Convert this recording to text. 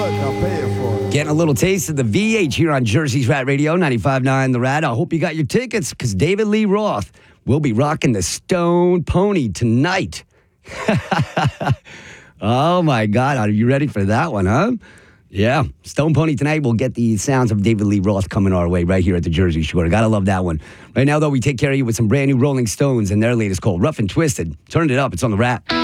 Look, I'll pay you for it. Getting a little taste of the VH here on Jersey's Rat Radio, 95.9 The Rat. I hope you got your tickets because David Lee Roth will be rocking the Stone Pony tonight. Oh, my God. Are you ready for that one, huh? Yeah. Stone Pony tonight. We'll get the sounds of David Lee Roth coming our way right here at the Jersey Shore. Gotta love that one. Right now, though, we take care of you with some brand new Rolling Stones and their latest called Rough and Twisted. Turn it up. It's on The Rat.